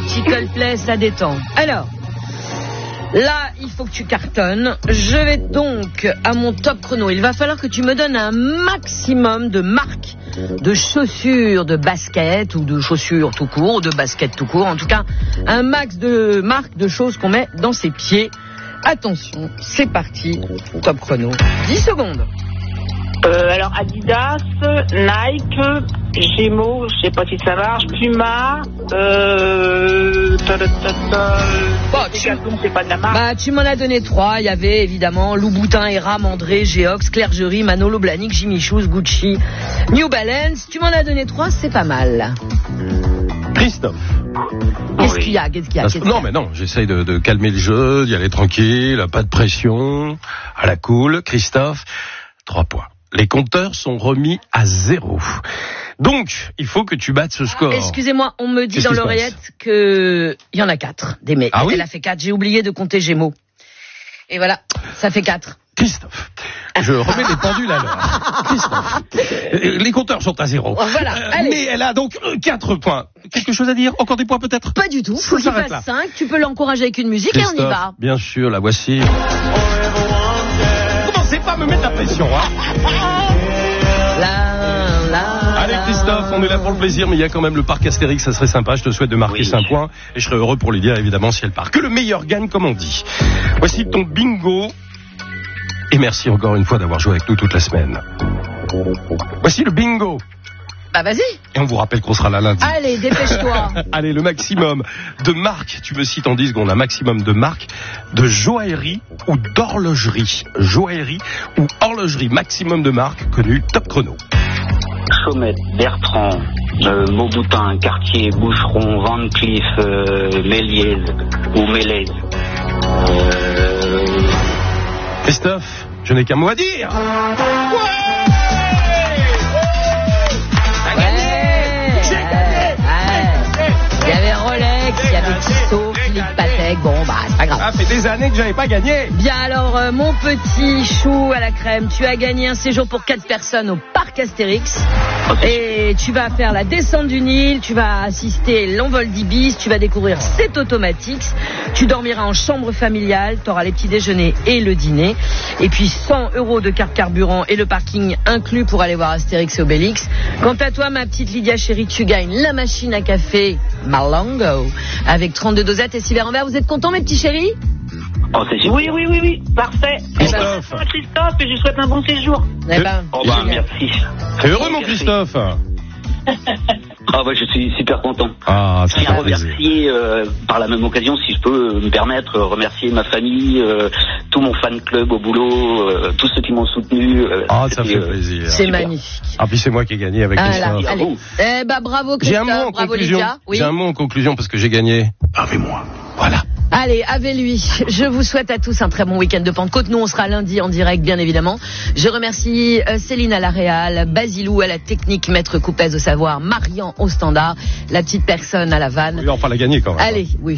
petit Coldplay, ça détend. Alors, là, il faut que tu cartonnes. Je vais donc à mon top chrono. Il va falloir que tu me donnes un maximum de marques de chaussures, de baskets ou de chaussures tout court, ou de baskets tout court. En tout cas, un max de marques de choses qu'on met dans ses pieds. Attention, c'est parti. Top chrono. 10 secondes. Alors Adidas, Nike, Gémeaux, je sais pas si ça marche, Puma, Decathlon, c'est pas de la marque. Bah, tu m'en as donné 3. Il y avait évidemment Louboutin, Eram, André, Geox, Clergerie, Manolo Blahnik, Jimmy Choo, Gucci, New Balance. Tu m'en as donné 3, c'est pas mal. Christophe. Qu'est-ce qu'il y a Non, mais non, j'essaye de calmer le jeu, d'y aller tranquille, pas de pression, à la cool. Christophe, 3 points. Les compteurs sont remis à 0. Donc, il faut que tu battes ce score. Excusez-moi, on me dit Qu'est-ce dans qui se l'oreillette qu'il y en a 4. Des mecs. Ah oui ? Elle a fait 4. J'ai oublié de compter Gémeaux. Et voilà, ça fait 4. Christophe, je remets les pendules à l'heure. Christophe, les compteurs sont à 0. Voilà, allez. Mais elle a donc 4 points. Quelque chose à dire ? Encore des points peut-être ? Pas du tout. Faut qu'il s'arrête fasse là. 5. Tu peux l'encourager avec une musique Christophe, et on y va. bien sûr, la voici. Commencez pas à me mettre la pression, hein. Allez Christophe, on est là pour le plaisir, mais il y a quand même le parc Astérix, ça serait sympa, je te souhaite de marquer 5 points, et je serais heureux pour Lydia évidemment si elle part. Que le meilleur gagne, comme on dit. Voici ton bingo, et merci encore une fois d'avoir joué avec nous toute la semaine. Voici le bingo. Bah vas-y. Et on vous rappelle qu'on sera là lundi. Allez, dépêche-toi. Allez, le maximum de marques, tu me cites en 10 secondes, un maximum de marques de joaillerie ou d'horlogerie. Joaillerie ou horlogerie, maximum de marques connues, top chrono. Chaumette, Bertrand, Mauboutin, Cartier, Boucheron, Van Cleef, Méliès ou Mélèze. Christophe, je n'ai qu'un mot à dire. Il y avait Rolex, il y avait Tissot, Philippe Patek. Bon, bah, c'est pas grave. Ça fait des années que j'avais pas gagné. Bien alors, mon petit chou à la crème, tu as gagné un séjour pour 4 personnes au parc Astérix. Et tu vas faire la descente du Nil, tu vas assister l'envol d'Ibis, tu vas découvrir 7 automatiques, tu dormiras en chambre familiale, tu auras les petits déjeuners et le dîner. Et puis 100 € de carte carburant et le parking inclus pour aller voir Astérix et Obélix. Quant à toi, ma petite Lydia chérie, tu gagnes la machine à café Malongo avec 32 dosettes et 6 verres en verre. Vous êtes contents, mes petits chéris ? Oh, c'est super. Oui, parfait. Christophe. Christophe, et je lui souhaite un bon séjour. Eh ben, Oh bah merci. T'es heureux mon Christophe ? Ah bah je suis super content. Ah, Je ça tiens à fait plaisir. remercier par la même occasion, si je peux me permettre, remercier ma famille, tout mon fan club au boulot, tous ceux qui m'ont soutenu. Ah, ça c'était, fait plaisir. c'est super. magnifique. Ah, puis c'est moi qui ai gagné avec Ah, là, Christophe. allez. Eh ben, bravo J'ai un mot Christophe, en bravo conclusion. Lydia. Oui. J'ai un mot en conclusion parce que j'ai gagné. Avec moi. Voilà. Allez, avec lui. Je vous souhaite à tous un très bon week-end de Pentecôte. Nous, on sera lundi en direct, bien évidemment. Je remercie Céline à la réal, Basilou à la technique, Maître Coupez au savoir, Marian au standard, la petite personne à la vanne. Oui, enfin, la gagner quand même. Allez, oui.